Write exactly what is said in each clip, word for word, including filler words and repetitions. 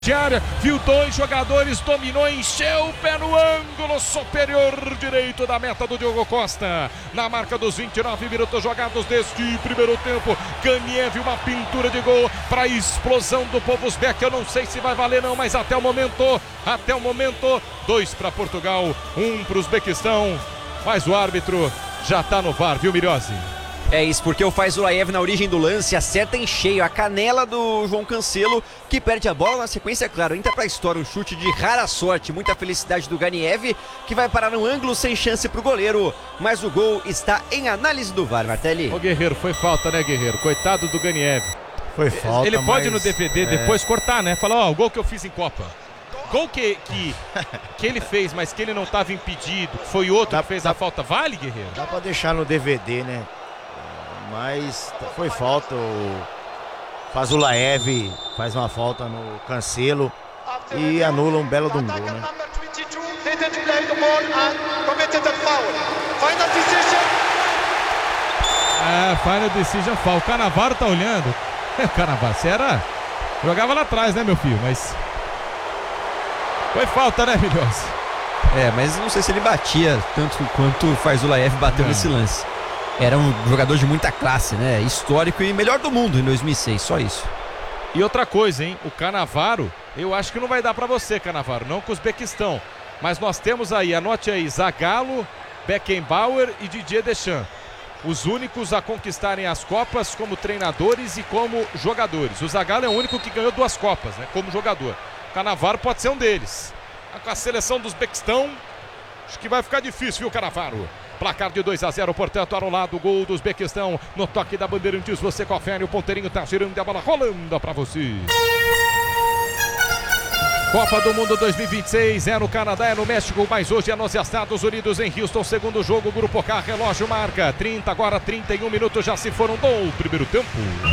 de área, viu dois jogadores, dominou, encheu o pé no ângulo superior direito da meta do Diogo Costa. Na marca dos vinte e nove minutos jogados deste primeiro tempo, Ganiev, uma pintura de gol para a explosão do povo uzbek. Eu não sei se vai valer não, mas até o momento, até o momento, dois para Portugal, um para o Uzbequistão. Mas o árbitro já está no V A R, viu, Mirozzi? É isso, porque o Faizulayev na origem do lance acerta em cheio a canela do João Cancelo, que perde a bola na sequência, claro, entra pra história, um chute de rara sorte, muita felicidade do Ganiev, que vai parar no ângulo sem chance pro goleiro, mas o gol está em análise do V A R, Martelli. Ô Guerreiro, foi falta, né, Guerreiro? Coitado do Ganiev. Foi falta, Ele pode mas... no D V D depois é... cortar, né? Falar, ó, o gol que eu fiz em Copa. Gol que, que, que ele fez, mas que ele não estava impedido, foi outro dá, que fez dá, a falta, vale, Guerreiro? Dá pra deixar no D V D, né? Mas foi falta, o Faizulayev faz uma falta no Cancelo e anula um belo de um gol, né? É, final decision foul. O Cannavaro tá olhando. O Cannavaro, você era... jogava lá atrás, né, meu filho? Mas... foi falta, né, Milhões? É, mas não sei se ele batia tanto quanto o Faizulayev bateu nesse lance. Era um jogador de muita classe, né? Histórico e melhor do mundo em dois mil e seis, só isso. E outra coisa, hein? O Cannavaro, eu acho que não vai dar pra você, Cannavaro, não com o Uzbequistão. Mas nós temos aí, anote aí, Zagallo, Beckenbauer e Didier Deschamps. Os únicos a conquistarem as Copas como treinadores e como jogadores. O Zagallo é o único que ganhou duas Copas, né? Como jogador. O Cannavaro pode ser um deles. Com a seleção do Uzbequistão, acho que vai ficar difícil, viu, Cannavaro? Placar de dois a zero, portanto, anulado o gol do Uzbequistão. No toque da Bandeirantes, você confere, o ponteirinho tá girando, a bola rolando pra você. Copa do Mundo dois mil e vinte e seis, é no Canadá, é no México, mas hoje é nos Estados Unidos, em Houston, segundo jogo, Grupo K, relógio marca, trinta, agora trinta e um minutos, já se foram do primeiro tempo.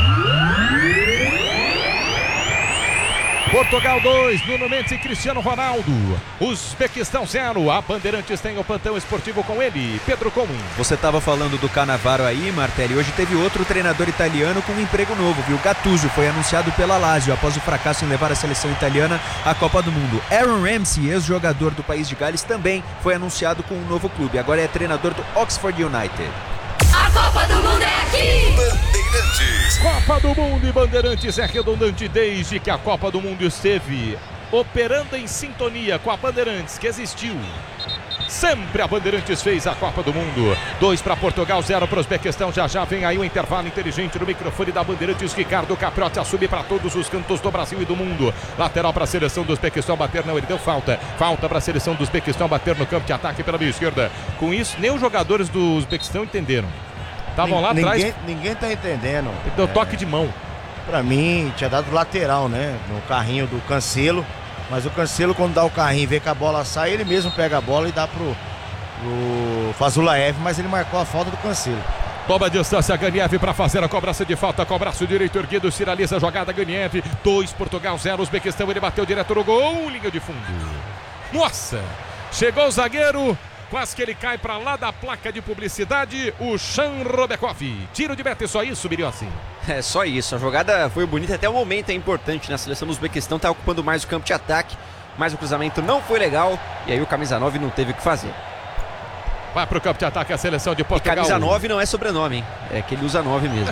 Portugal dois, Nuno Mendes e Cristiano Ronaldo. Uzbequistão zero, a Bandeirantes tem o plantão esportivo com ele, Pedro Comum. Você estava falando do Cannavaro aí, Martelli, hoje teve outro treinador italiano com um emprego novo, viu? Gattuso foi anunciado pela Lazio após o fracasso em levar a seleção italiana à Copa do Mundo. Aaron Ramsey, ex-jogador do país de Gales, também foi anunciado com um novo clube, agora é treinador do Oxford United. A Copa do Mundo é aqui! Bandeirantes. Copa do Mundo e Bandeirantes é redundante desde que a Copa do Mundo esteve operando em sintonia com a Bandeirantes, que existiu. Sempre a Bandeirantes fez a Copa do Mundo. Dois para Portugal, zero para o Uzbequistão. Já já vem aí o intervalo inteligente no microfone da Bandeirantes. Ricardo Capriotti assume para todos os cantos do Brasil e do mundo. Lateral para a seleção do Uzbequistão bater, não, ele deu falta. Falta para a seleção do Uzbequistão bater no campo de ataque pela meia esquerda. Com isso, nem os jogadores do Uzbequistão entenderam. Estavam lá ninguém, atrás. Ninguém tá entendendo. Ele deu é, toque de mão. Pra mim, tinha dado lateral, né? No carrinho do Cancelo. Mas o Cancelo, quando dá o carrinho e vê que a bola sai, ele mesmo pega a bola e dá pro, pro Faizulayev, mas ele marcou a falta do Cancelo. Toma a distância, Ganiev para fazer a cobrança de falta, com o braço direito erguido, sinaliza a jogada, Ganiev, dois, Portugal zero, Uzbequistão, ele bateu direto no gol, linha de fundo. Nossa, chegou o zagueiro, quase que ele cai para lá da placa de publicidade, o Shanrobekov. Tiro de meta, é só isso, Miriossi? É só isso, a jogada foi bonita, até o momento é importante, né? A seleção do Uzbequistão está ocupando mais o campo de ataque, mas o cruzamento não foi legal, e aí o camisa nove não teve o que fazer. Vai pro campo de ataque a seleção de Portugal. E camisa nove não é sobrenome, hein? É que ele usa nove mesmo.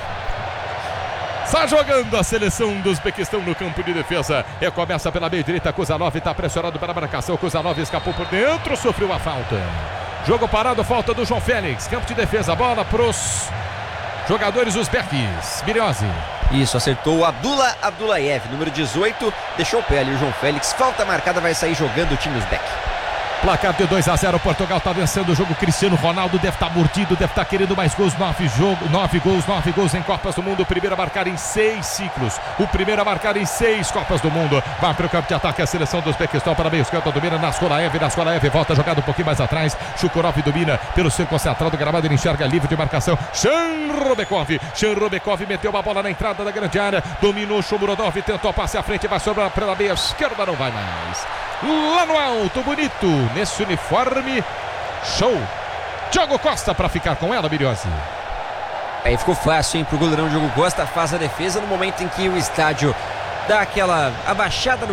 Está jogando a seleção do Uzbequistão no campo de defesa. Recomeça pela meia direita, Kuzanov está pressionado pela marcação. Kuzanov escapou por dentro, sofreu a falta. Jogo parado, falta do João Félix. Campo de defesa, bola pros jogadores uzbeques. Miriosi. Isso, acertou o Abdullah Abdullayev, número dezoito, deixou o pé ali o João Félix. Falta marcada, vai sair jogando o time uzbek. Placar de dois a zero, Portugal está vencendo o jogo. Cristiano Ronaldo deve estar tá mordido, deve estar tá querendo mais gols. Nove, jogo, nove gols, nove gols em Copas do Mundo. O primeiro a marcar em seis ciclos. O primeiro a marcar em seis Copas do Mundo. Vai para o campo de ataque a seleção do Uzbequistão para meio esquerda. Domina Naskolaev, Naskolaev volta jogada um pouquinho mais atrás. Shukurov domina pelo seu concentrado gramado. Ele enxerga livre de marcação. Shanrobekov. Shanrobekov meteu uma bola na entrada da grande área. Dominou Shomurodov, tentou passe à frente. Vai sobrar pela meia esquerda, não vai mais. Lá no alto, bonito, nesse uniforme, show. Diogo Costa para ficar com ela, Miriosi. Aí ficou fácil, hein, pro goleirão Diogo Costa, faz a defesa no momento em que o estádio dá aquela abaixada no